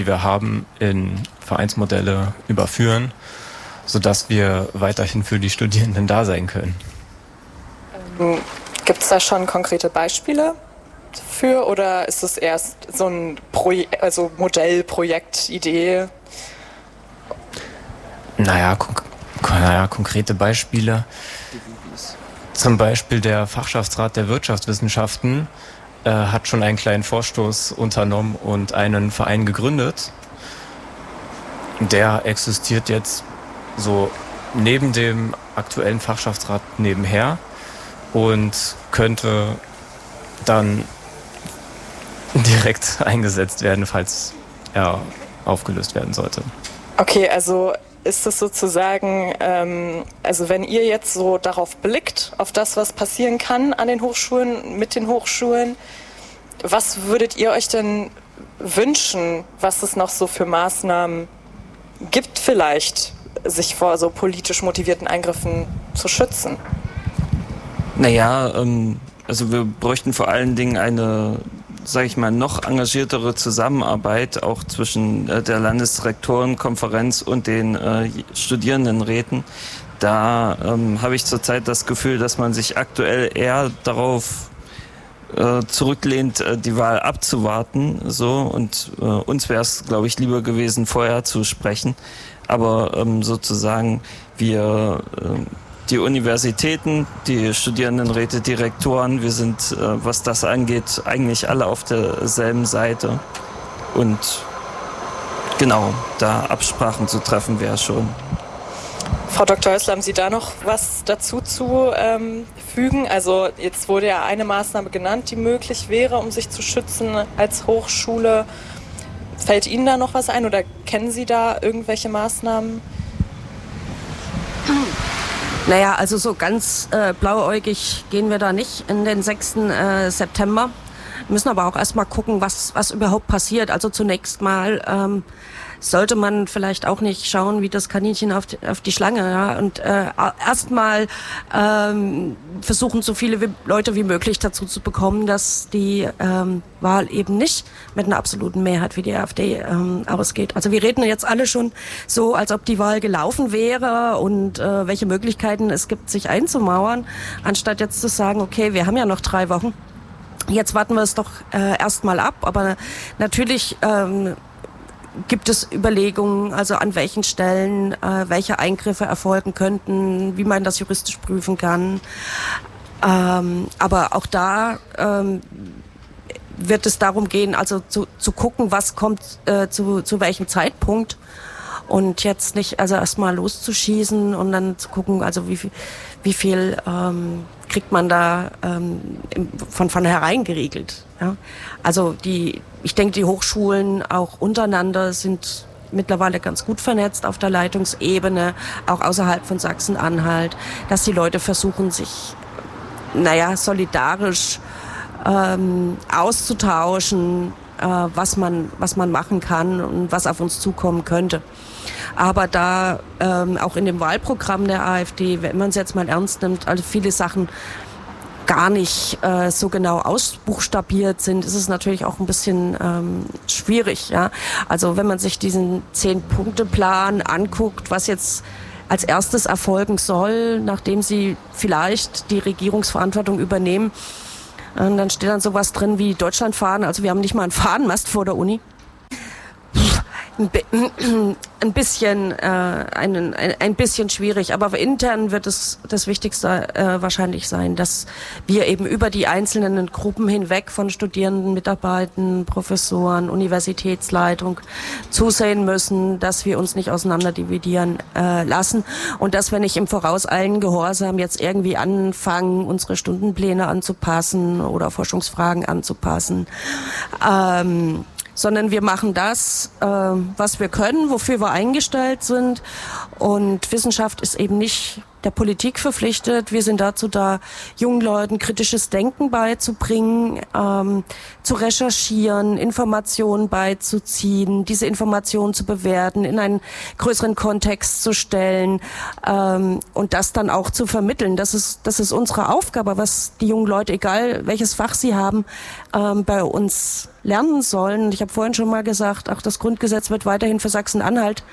die wir haben, in Vereinsmodelle überführen, sodass wir weiterhin für die Studierenden da sein können. Gibt es da schon konkrete Beispiele für oder ist es erst so ein Modellprojekt, Idee? Konkrete Beispiele. Zum Beispiel der Fachschaftsrat der Wirtschaftswissenschaften hat schon einen kleinen Vorstoß unternommen und einen Verein gegründet. Der existiert jetzt so neben dem aktuellen Fachschaftsrat nebenher und könnte dann direkt eingesetzt werden, falls er aufgelöst werden sollte. Okay, also ist es sozusagen, also wenn ihr jetzt so darauf blickt, auf das, was passieren kann an den Hochschulen, mit den Hochschulen, was würdet ihr euch denn wünschen, was es noch so für Maßnahmen gibt vielleicht, sich vor so politisch motivierten Eingriffen zu schützen? Also wir bräuchten vor allen Dingen eine, sage ich mal, noch engagiertere Zusammenarbeit auch zwischen der Landesrektorenkonferenz und den Studierendenräten. Da habe ich zurzeit das Gefühl, dass man sich aktuell eher darauf zurücklehnt, die Wahl abzuwarten. Und uns wäre es, glaube ich, lieber gewesen, vorher zu sprechen. Aber sozusagen die Universitäten, die Studierendenräte, Direktoren, wir sind, was das angeht, eigentlich alle auf derselben Seite. Und genau, da Absprachen zu treffen wäre schon. Frau Dr. Hössler, haben Sie da noch was dazu zu fügen? Also jetzt wurde ja eine Maßnahme genannt, die möglich wäre, um sich zu schützen als Hochschule. Fällt Ihnen da noch was ein oder kennen Sie da irgendwelche Maßnahmen? Naja, also so ganz blauäugig gehen wir da nicht in den 6. September. Wir müssen aber auch erstmal gucken, was überhaupt passiert. Also zunächst mal sollte man vielleicht auch nicht schauen wie das Kaninchen auf die Schlange, ja, und erstmal versuchen, so viele Leute wie möglich dazu zu bekommen, dass die Wahl eben nicht mit einer absoluten Mehrheit wie die AfD ausgeht. Also wir reden jetzt alle schon so, als ob die Wahl gelaufen wäre und welche Möglichkeiten es gibt, sich einzumauern, anstatt jetzt zu sagen, okay, wir haben ja noch 3 Wochen. Jetzt warten wir es doch erstmal ab, aber natürlich gibt es Überlegungen, also an welchen Stellen welche Eingriffe erfolgen könnten, wie man das juristisch prüfen kann. Aber auch da wird es darum gehen, also zu gucken, was kommt zu welchem Zeitpunkt. Und jetzt nicht also erstmal loszuschießen und dann zu gucken, also wie viel kriegt man da von vornherein geregelt. Ja? Also ich denke, die Hochschulen auch untereinander sind mittlerweile ganz gut vernetzt auf der Leitungsebene, auch außerhalb von Sachsen-Anhalt, dass die Leute versuchen, sich solidarisch auszutauschen, was man machen kann und was auf uns zukommen könnte. Aber da auch in dem Wahlprogramm der AfD, wenn man es jetzt mal ernst nimmt, also viele Sachen gar nicht so genau ausbuchstabiert sind, ist es natürlich auch ein bisschen schwierig. Ja? Also wenn man sich diesen 10-Punkte-Plan anguckt, was jetzt als erstes erfolgen soll, nachdem sie vielleicht die Regierungsverantwortung übernehmen, und dann steht dann sowas drin wie Deutschland fahren, also wir haben nicht mal einen Fahnenmast vor der Uni. Ein bisschen schwierig, aber intern wird es das Wichtigste wahrscheinlich sein, dass wir eben über die einzelnen Gruppen hinweg von Studierenden, Mitarbeitern, Professoren, Universitätsleitung zusehen müssen, dass wir uns nicht auseinanderdividieren lassen und dass wir nicht im vorauseilenden Gehorsam jetzt irgendwie anfangen, unsere Stundenpläne anzupassen oder Forschungsfragen anzupassen. Sondern wir machen das, was wir können, wofür wir eingestellt sind. Und Wissenschaft ist eben nicht der Politik verpflichtet. Wir sind dazu da, jungen Leuten kritisches Denken beizubringen, zu recherchieren, Informationen beizuziehen, diese Informationen zu bewerten, in einen größeren Kontext zu stellen und das dann auch zu vermitteln. Das ist unsere Aufgabe, was die jungen Leute, egal welches Fach sie haben, bei uns lernen sollen. Ich habe vorhin schon mal gesagt, auch das Grundgesetz wird weiterhin für Sachsen-Anhalt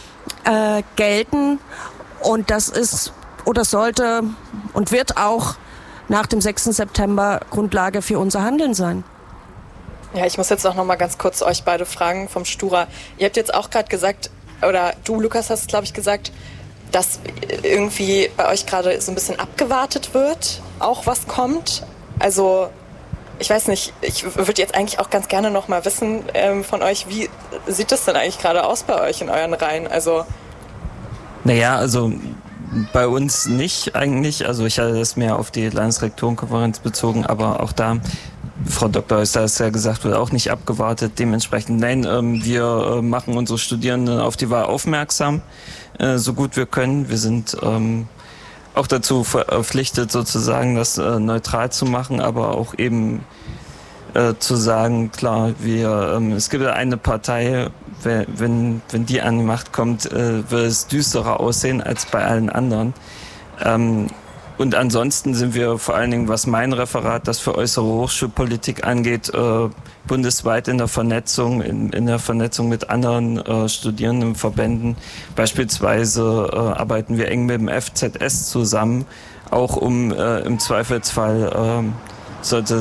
gelten. Und das ist oder sollte und wird auch nach dem 6. September Grundlage für unser Handeln sein. Ja, ich muss jetzt auch noch mal ganz kurz euch beide fragen vom Stura. Ihr habt jetzt auch gerade gesagt, oder du, Lukas, hast, glaube ich, gesagt, dass irgendwie bei euch gerade so ein bisschen abgewartet wird, auch was kommt. Also, ich weiß nicht, ich würde jetzt eigentlich auch ganz gerne noch mal wissen von euch, wie sieht das denn eigentlich gerade aus bei euch in euren Reihen? Also, naja, also bei uns nicht eigentlich. Also ich hatte das mehr auf die Landesrektorenkonferenz bezogen, aber auch da, Frau Dr. Oester hat es ja gesagt, wird auch nicht abgewartet. Dementsprechend, nein, wir machen unsere Studierenden auf die Wahl aufmerksam, so gut wir können. Wir sind auch dazu verpflichtet, sozusagen das neutral zu machen, aber auch eben zu sagen, klar, es gibt eine Partei, wenn die an die Macht kommt, wird es düsterer aussehen als bei allen anderen. Und ansonsten sind wir vor allen Dingen, was mein Referat, das für äußere Hochschulpolitik angeht, bundesweit in der Vernetzung, in der Vernetzung mit anderen Studierendenverbänden. Beispielsweise arbeiten wir eng mit dem FZS zusammen, auch um im Zweifelsfall sollte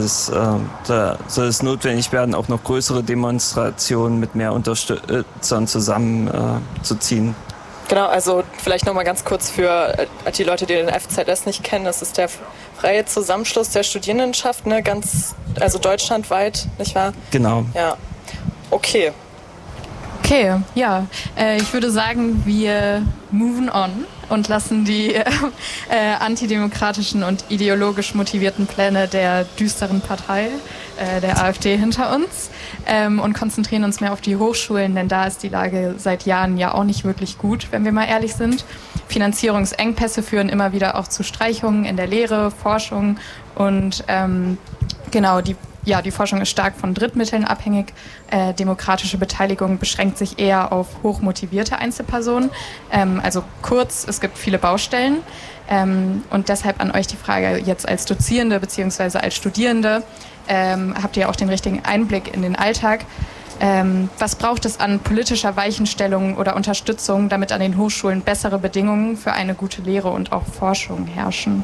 es notwendig werden, auch noch größere Demonstrationen mit mehr Unterstützern zusammenzuziehen. Genau, also vielleicht noch mal ganz kurz für die Leute, die den FZS nicht kennen. Das ist der freie Zusammenschluss der Studierendenschaft, ne? Also deutschlandweit, nicht wahr? Genau. Ja, okay. Okay, ja, ich würde sagen, wir moven on und lassen die antidemokratischen und ideologisch motivierten Pläne der düsteren Partei, der AfD, hinter uns und konzentrieren uns mehr auf die Hochschulen, denn da ist die Lage seit Jahren ja auch nicht wirklich gut, wenn wir mal ehrlich sind. Finanzierungsengpässe führen immer wieder auch zu Streichungen in der Lehre, Forschung und genau, die Forschung ist stark von Drittmitteln abhängig. Demokratische Beteiligung beschränkt sich eher auf hochmotivierte Einzelpersonen. Also kurz, es gibt viele Baustellen. Und deshalb an euch die Frage jetzt als Dozierende bzw. als Studierende, habt ihr auch den richtigen Einblick in den Alltag. Was braucht es an politischer Weichenstellung oder Unterstützung, damit an den Hochschulen bessere Bedingungen für eine gute Lehre und auch Forschung herrschen?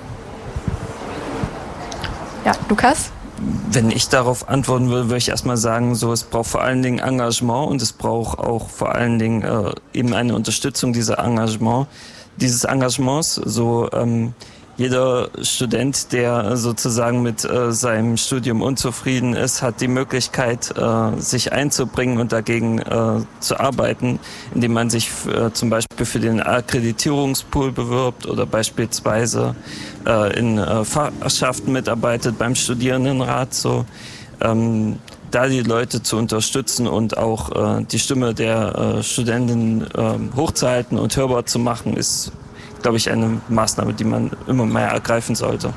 Ja, Lukas? Wenn ich darauf antworten würde, würde ich erstmal sagen, es braucht vor allen Dingen Engagement und es braucht auch vor allen Dingen eben eine Unterstützung dieses Engagements. Jeder Student, der sozusagen mit seinem Studium unzufrieden ist, hat die Möglichkeit, sich einzubringen und dagegen zu arbeiten, indem man sich zum Beispiel für den Akkreditierungspool bewirbt oder beispielsweise in Fachschaften mitarbeitet beim Studierendenrat. Da die Leute zu unterstützen und auch die Stimme der Studenten hochzuhalten und hörbar zu machen, ist, glaube ich, eine Maßnahme, die man immer mehr ergreifen sollte.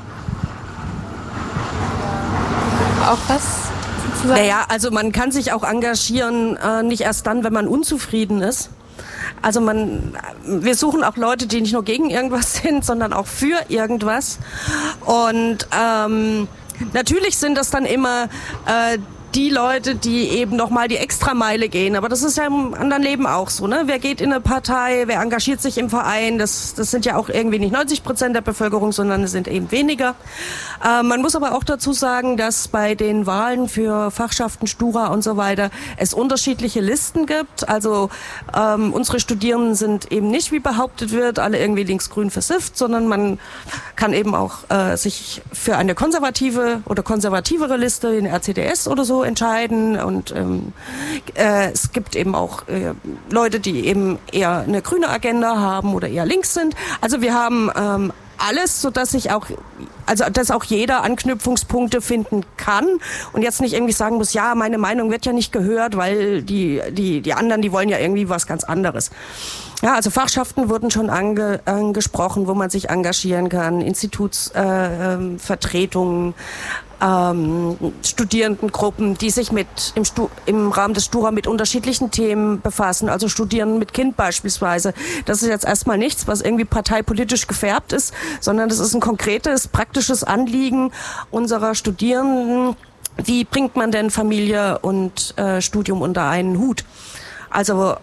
Auch was? Naja, also man kann sich auch engagieren, nicht erst dann, wenn man unzufrieden ist. Also wir suchen auch Leute, die nicht nur gegen irgendwas sind, sondern auch für irgendwas. Und natürlich sind das dann immer die Leute, die eben nochmal die Extrameile gehen. Aber das ist ja im anderen Leben auch so, ne? Wer geht in eine Partei, wer engagiert sich im Verein? Das sind ja auch irgendwie nicht 90% der Bevölkerung, sondern es sind eben weniger. Man muss aber auch dazu sagen, dass bei den Wahlen für Fachschaften, Stura und so weiter es unterschiedliche Listen gibt. Also unsere Studierenden sind eben nicht, wie behauptet wird, alle irgendwie linksgrün versifft, sondern man kann eben auch sich für eine konservative oder konservativere Liste, den RCDS oder so, entscheiden und es gibt eben auch Leute, die eben eher eine grüne Agenda haben oder eher links sind. Also wir haben alles, sodass sich auch also dass auch jeder Anknüpfungspunkte finden kann und jetzt nicht irgendwie sagen muss, ja, meine Meinung wird ja nicht gehört, weil die anderen, die wollen ja irgendwie was ganz anderes. Ja, also Fachschaften wurden schon angesprochen, wo man sich engagieren kann, Institutsvertretungen, Studierendengruppen, die sich im Rahmen des Stura mit unterschiedlichen Themen befassen, also Studierenden mit Kind beispielsweise. Das ist jetzt erstmal nichts, was irgendwie parteipolitisch gefärbt ist, sondern das ist ein konkretes, praktisches Anliegen unserer Studierenden. Wie bringt man denn Familie und Studium unter einen Hut? Also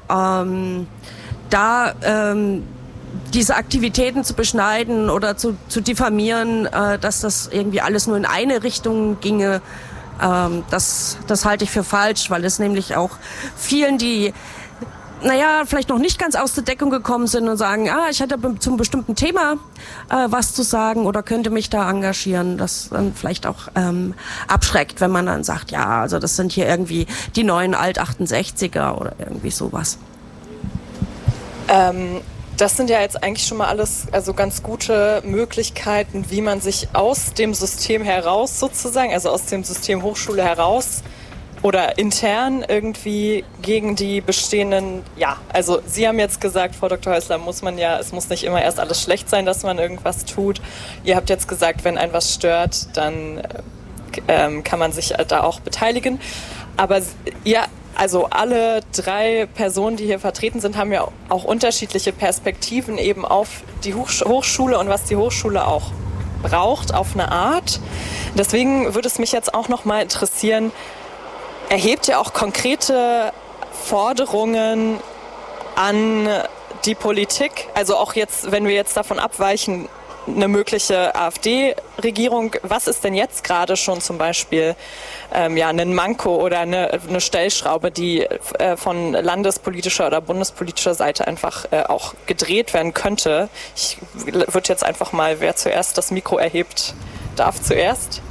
diese Aktivitäten zu beschneiden oder zu diffamieren, dass das irgendwie alles nur in eine Richtung ginge, das halte ich für falsch, weil es nämlich auch vielen, die vielleicht noch nicht ganz aus der Deckung gekommen sind und sagen, ich hätte zum bestimmten Thema was zu sagen oder könnte mich da engagieren, das dann vielleicht auch abschreckt, wenn man dann sagt, ja, also das sind hier irgendwie die neuen Alt-68er oder irgendwie sowas. Das sind ja jetzt eigentlich schon mal alles also ganz gute Möglichkeiten, wie man sich aus dem System heraus sozusagen, also aus dem System Hochschule heraus oder intern irgendwie gegen die bestehenden, also Sie haben jetzt gesagt, Frau Dr. Häusler, es muss nicht immer erst alles schlecht sein, dass man irgendwas tut. Ihr habt jetzt gesagt, wenn ein was stört, dann kann man sich da auch beteiligen. Aber also alle 3 Personen, die hier vertreten sind, haben ja auch unterschiedliche Perspektiven eben auf die Hochschule und was die Hochschule auch braucht, auf eine Art. Deswegen würde es mich jetzt auch noch mal interessieren, erhebt ihr auch konkrete Forderungen an die Politik? Also auch jetzt, wenn wir jetzt davon abweichen, eine mögliche AfD-Regierung, was ist denn jetzt gerade schon zum Beispiel ein Manko oder eine Stellschraube, die von landespolitischer oder bundespolitischer Seite einfach auch gedreht werden könnte? Ich würde jetzt einfach mal, wer zuerst das Mikro erhebt, darf zuerst.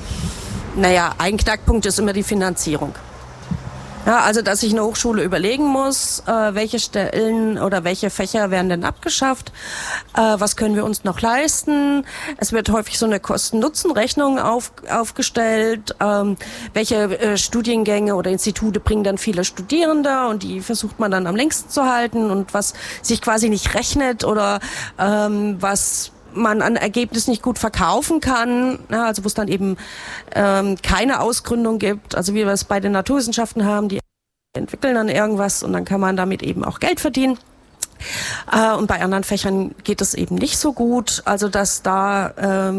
Ein Knackpunkt ist immer die Finanzierung. Ja, also dass sich eine Hochschule überlegen muss, welche Stellen oder welche Fächer werden denn abgeschafft, was können wir uns noch leisten. Es wird häufig so eine Kosten-Nutzen-Rechnung aufgestellt, welche Studiengänge oder Institute bringen dann viele Studierende und die versucht man dann am längsten zu halten und was sich quasi nicht rechnet oder was man an Ergebnis nicht gut verkaufen kann, also wo es dann eben keine Ausgründung gibt, also wie wir es bei den Naturwissenschaften haben, die entwickeln dann irgendwas und dann kann man damit eben auch Geld verdienen. Und bei anderen Fächern geht es eben nicht so gut, also dass da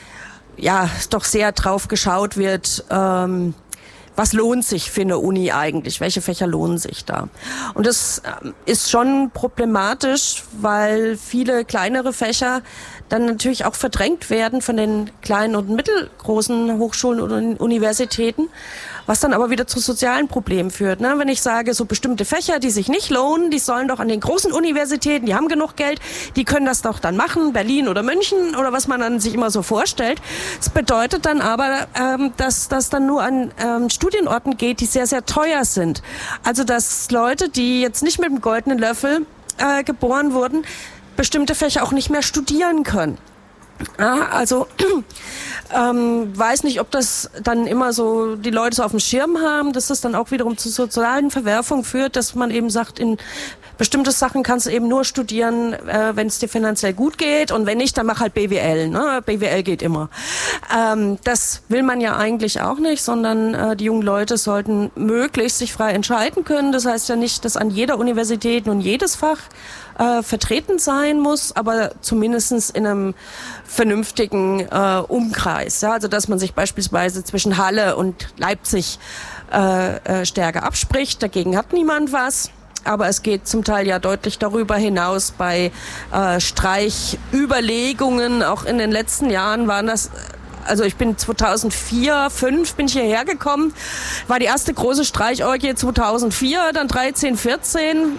doch sehr drauf geschaut wird, was lohnt sich für eine Uni eigentlich? Welche Fächer lohnen sich da? Und das ist schon problematisch, weil viele kleinere Fächer dann natürlich auch verdrängt werden von den kleinen und mittelgroßen Hochschulen und Universitäten, was dann aber wieder zu sozialen Problemen führt. Ne? Wenn ich sage, so bestimmte Fächer, die sich nicht lohnen, die sollen doch an den großen Universitäten, die haben genug Geld, die können das doch dann machen, Berlin oder München oder was man dann sich immer so vorstellt. Das bedeutet dann aber, dass das dann nur an Studienorten geht, die sehr, sehr teuer sind. Also dass Leute, die jetzt nicht mit dem goldenen Löffel geboren wurden, bestimmte Fächer auch nicht mehr studieren können. Also weiß nicht, ob das dann immer so die Leute so auf dem Schirm haben, dass das dann auch wiederum zu sozialen Verwerfungen führt, dass man eben sagt, in bestimmte Sachen kannst du eben nur studieren, wenn es dir finanziell gut geht und wenn nicht, dann mach halt BWL. Ne? BWL geht immer. Das will man ja eigentlich auch nicht, sondern die jungen Leute sollten möglichst sich frei entscheiden können. Das heißt ja nicht, dass an jeder Universität nun jedes Fach vertreten sein muss, aber zumindestens in einem vernünftigen Umkreis. Ja? Also dass man sich beispielsweise zwischen Halle und Leipzig stärker abspricht. Dagegen hat niemand was. Aber es geht zum Teil ja deutlich darüber hinaus bei Streichüberlegungen. Auch in den letzten Jahren waren das, also ich bin 2004, 2005 bin ich hierher gekommen, war die erste große Streichorgie 2004, dann 13, 14.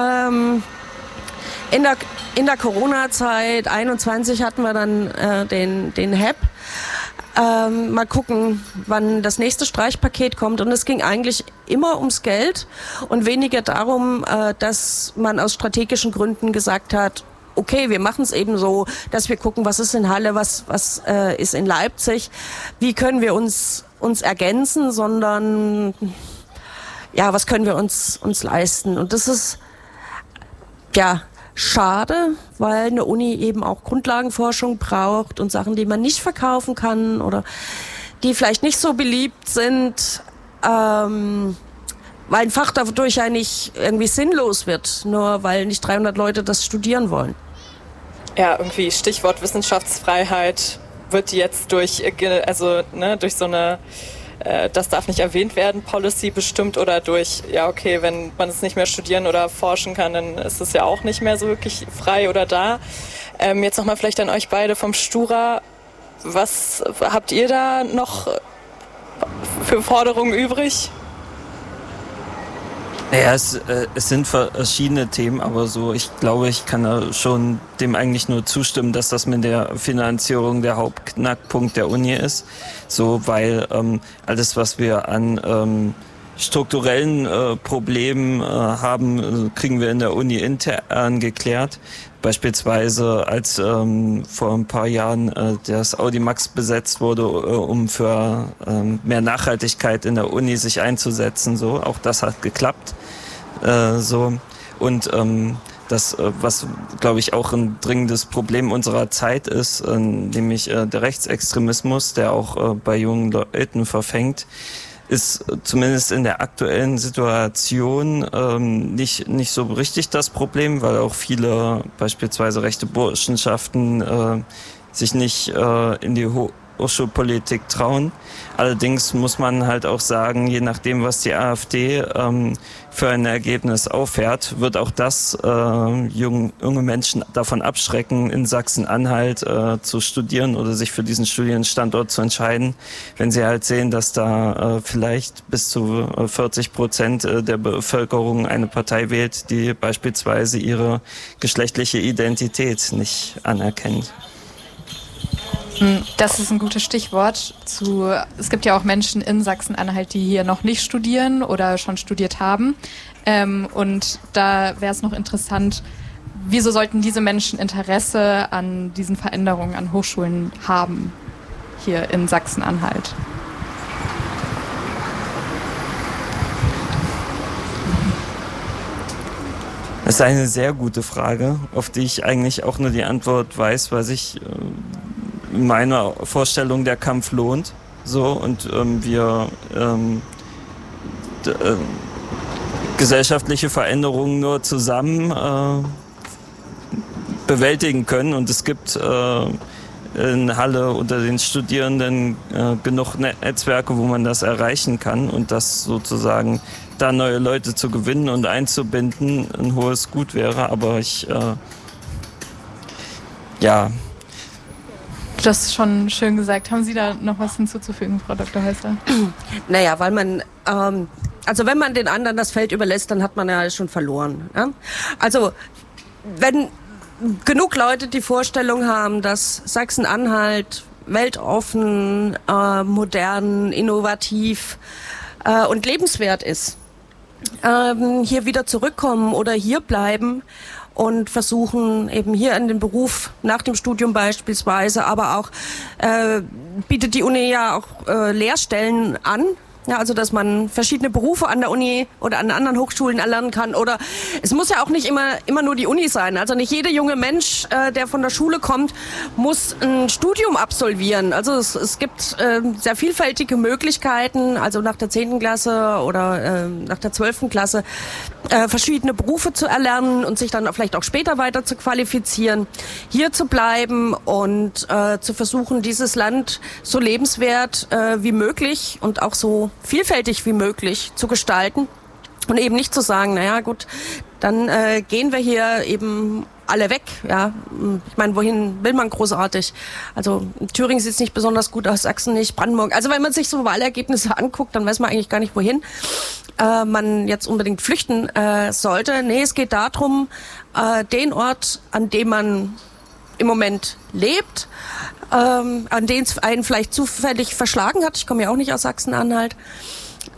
In der Corona-Zeit 21 hatten wir dann den HEP. Mal gucken, wann das nächste Streichpaket kommt. Und es ging eigentlich immer ums Geld und weniger darum, dass man aus strategischen Gründen gesagt hat, okay, wir machen es eben so, dass wir gucken, was ist in Halle, was ist in Leipzig, wie können wir uns ergänzen, sondern ja, was können wir uns leisten? Und das ist ja schade, weil eine Uni eben auch Grundlagenforschung braucht und Sachen, die man nicht verkaufen kann oder die vielleicht nicht so beliebt sind, weil ein Fach dadurch ja nicht irgendwie sinnlos wird, nur weil nicht 300 Leute das studieren wollen. Ja, irgendwie Stichwort Wissenschaftsfreiheit wird jetzt durch so eine das darf nicht erwähnt werden, Policy bestimmt oder durch, ja okay, wenn man es nicht mehr studieren oder forschen kann, dann ist es ja auch nicht mehr so wirklich frei oder da. Jetzt nochmal vielleicht an euch beide vom Stura. Was habt ihr da noch für Forderungen übrig? Naja, es sind verschiedene Themen, aber so, ich glaube, ich kann da schon dem eigentlich nur zustimmen, dass das mit der Finanzierung der Hauptknackpunkt der Uni ist. So, weil alles, was wir an strukturellen Problemen haben, kriegen wir in der Uni intern geklärt. Beispielsweise, als vor ein paar Jahren das Audimax besetzt wurde, um für mehr Nachhaltigkeit in der Uni sich einzusetzen. So, auch das hat geklappt. Und das, was, glaube ich, auch ein dringendes Problem unserer Zeit ist, nämlich der Rechtsextremismus, der auch bei jungen Leuten verfängt, ist zumindest in der aktuellen Situation nicht so richtig das Problem, weil auch viele beispielsweise rechte Burschenschaften sich nicht in die Hochschulpolitik trauen. Allerdings muss man halt auch sagen, je nachdem, was die AfD für ein Ergebnis auffährt, wird auch das junge Menschen davon abschrecken, in Sachsen-Anhalt zu studieren oder sich für diesen Studienstandort zu entscheiden, wenn sie halt sehen, dass da vielleicht bis zu 40% der Bevölkerung eine Partei wählt, die beispielsweise ihre geschlechtliche Identität nicht anerkennt. Das ist ein gutes Stichwort. Es gibt ja auch Menschen in Sachsen-Anhalt, die hier noch nicht studieren oder schon studiert haben. Und da wäre es noch interessant, wieso sollten diese Menschen Interesse an diesen Veränderungen an Hochschulen haben hier in Sachsen-Anhalt? Das ist eine sehr gute Frage, auf die ich eigentlich auch nur die Antwort weiß, weil sich in meiner Vorstellung der Kampf lohnt. So, und wir gesellschaftliche Veränderungen nur zusammen bewältigen können. Und es gibt in Halle unter den Studierenden genug Netzwerke, wo man das erreichen kann, und das sozusagen da neue Leute zu gewinnen und einzubinden ein hohes Gut wäre. Aber Das ist schon schön gesagt. Haben Sie da noch was hinzuzufügen, Frau Dr. Häusler? Naja, weil man, also wenn man den anderen das Feld überlässt, dann hat man ja schon verloren. Ja? Also wenn genug Leute die Vorstellung haben, dass Sachsen-Anhalt weltoffen, modern, innovativ und lebenswert ist, hier wieder zurückkommen oder hier bleiben und versuchen eben hier in den Beruf nach dem Studium beispielsweise, aber auch bietet die Uni ja auch Lehrstellen an. Ja, also dass man verschiedene Berufe an der Uni oder an anderen Hochschulen erlernen kann. Oder es muss ja auch nicht immer nur die Uni sein. Also nicht jeder junge Mensch, der von der Schule kommt, muss ein Studium absolvieren. Also es gibt sehr vielfältige Möglichkeiten, also nach der 10. Klasse oder nach der 12. Klasse verschiedene Berufe zu erlernen und sich dann vielleicht auch später weiter zu qualifizieren, hier zu bleiben und zu versuchen, dieses Land so lebenswert wie möglich und auch so vielfältig wie möglich zu gestalten und eben nicht zu sagen, naja gut, dann gehen wir hier eben alle weg. Ja, ich meine, wohin will man großartig? Also Thüringen sieht nicht besonders gut aus, Sachsen nicht, Brandenburg. Also wenn man sich so Wahlergebnisse anguckt, dann weiß man eigentlich gar nicht, wohin man jetzt unbedingt flüchten sollte. Nee, es geht darum, den Ort, an dem man im Moment lebt, an den es einen vielleicht zufällig verschlagen hat, ich komme ja auch nicht aus Sachsen-Anhalt,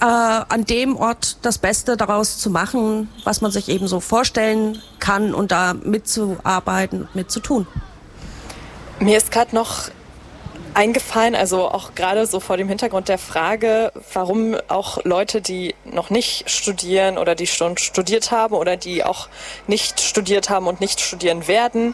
an dem Ort das Beste daraus zu machen, was man sich eben so vorstellen kann und da mitzuarbeiten, mitzutun. Mir ist gerade noch eingefallen, also auch gerade so vor dem Hintergrund der Frage, warum auch Leute, die noch nicht studieren oder die schon studiert haben oder die auch nicht studiert haben und nicht studieren werden,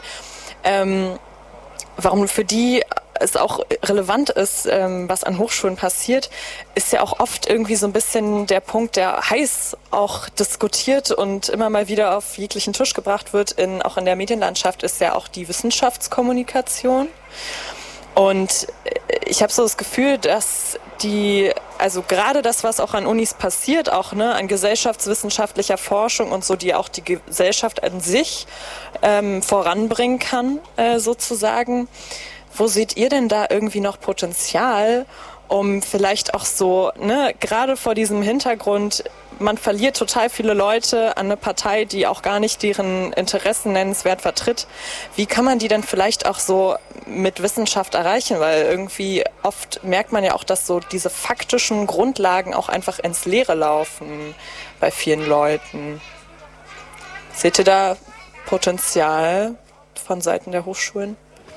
warum für die es auch relevant ist, was an Hochschulen passiert, ist ja auch oft irgendwie so ein bisschen der Punkt, der heiß auch diskutiert und immer mal wieder auf jeglichen Tisch gebracht wird, auch in der Medienlandschaft, ist ja auch die Wissenschaftskommunikation. Und ich habe so das Gefühl, dass also gerade das, was auch an Unis passiert, auch an gesellschaftswissenschaftlicher Forschung und so, die auch die Gesellschaft an sich voranbringen kann, sozusagen. Wo seht ihr denn da irgendwie noch Potenzial, um vielleicht auch so, gerade vor diesem Hintergrund, man verliert total viele Leute an eine Partei, die auch gar nicht deren Interessen nennenswert vertritt. Wie kann man die denn vielleicht auch so mit Wissenschaft erreichen? Weil irgendwie oft merkt man ja auch, dass so diese faktischen Grundlagen auch einfach ins Leere laufen bei vielen Leuten. Seht ihr da Potenzial von Seiten der Hochschulen?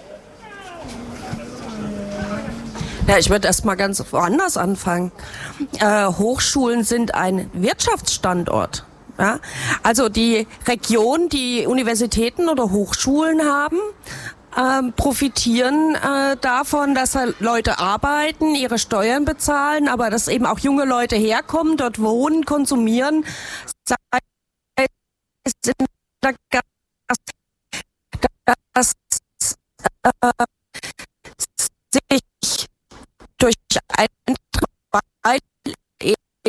Ja, ich würde erst mal ganz woanders anfangen. Hochschulen sind ein Wirtschaftsstandort. Ja? Also die Region, die Universitäten oder Hochschulen haben, profitieren davon, dass Leute arbeiten, ihre Steuern bezahlen, aber dass eben auch junge Leute herkommen, dort wohnen, konsumieren, sei es in der